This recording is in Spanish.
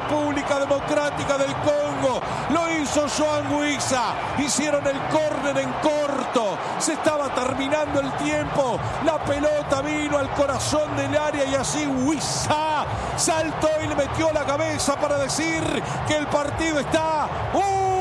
República Democrática del Congo. Lo hizo Joan Wissa. Hicieron el córner en corto. Se estaba terminando el tiempo. La pelota vino al corazón del área y así Wissa saltó y le metió la cabeza para decir que el partido está